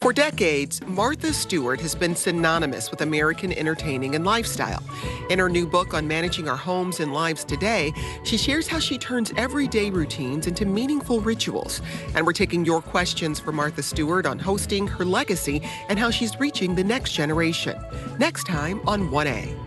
For decades, Martha Stewart has been synonymous with American entertaining and lifestyle. In her new book on managing our homes and lives today, she shares how she turns everyday routines into meaningful rituals. And we're taking your questions for Martha Stewart on hosting, her legacy, and how she's reaching the next generation. Next time on 1A.